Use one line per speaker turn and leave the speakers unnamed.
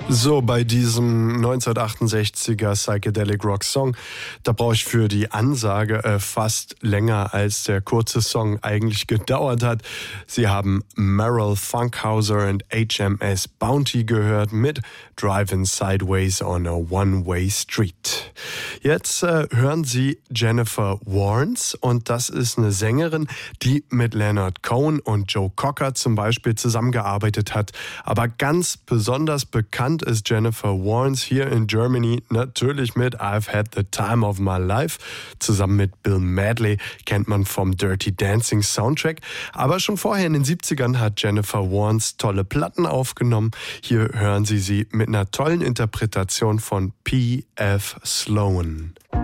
So, bei diesem 1968er Psychedelic Rock Song, da brauche ich für die Ansage fast länger, als der kurze Song eigentlich gedauert hat. Sie haben Merrill Funkhauser und HMS Bounty gehört mit Driving Sideways on a One-Way Street. Jetzt hören Sie Jennifer Warnes, und das ist eine Sängerin, die mit Leonard Cohen und Joe Cocker zum Beispiel zusammengearbeitet hat. Aber ganz besonders bekannt ist Jennifer Warnes hier in Germany natürlich mit I've Had the Time of My Life. Zusammen mit Bill Medley kennt man vom Dirty Dancing Soundtrack. Aber schon vorher in den 70ern hat Jennifer Warnes tolle Platten aufgenommen. Hier hören Sie sie mit einer tollen Interpretation von P.F. Sloan.